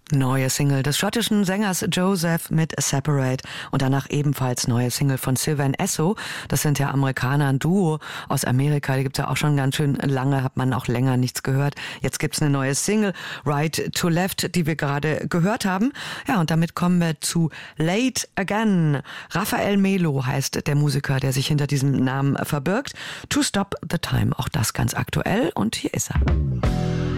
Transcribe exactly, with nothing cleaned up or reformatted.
Neue Single des schottischen Sängers Joseph mit Separate und danach ebenfalls neue Single von Sylvan Esso. Das sind ja Amerikaner, ein Duo aus Amerika, die gibt's ja auch schon ganz schön lange, hat man auch länger nichts gehört. Jetzt gibt's eine neue Single, Right to Left, die wir gerade gehört haben. Ja, und damit kommen wir zu Late Again. Raphael Melo heißt der Musiker, der sich hinter diesem Namen verbirgt. To Stop the Time, auch das ganz aktuell und hier ist er.